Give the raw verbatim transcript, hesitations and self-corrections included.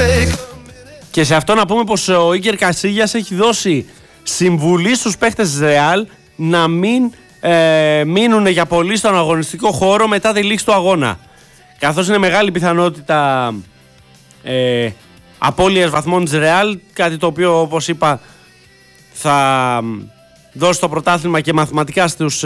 Και σε αυτό να πούμε πως ο Ίκερ Κασίγιας έχει δώσει συμβουλή στους παίχτες της Ρεάλ να μην ε, μείνουν για πολύ στον αγωνιστικό χώρο μετά τη λήξη του αγώνα. Καθώς είναι μεγάλη πιθανότητα ε, απώλειας βαθμών της Ρεάλ, κάτι το οποίο όπως είπα θα δώσει το πρωτάθλημα και μαθηματικά στους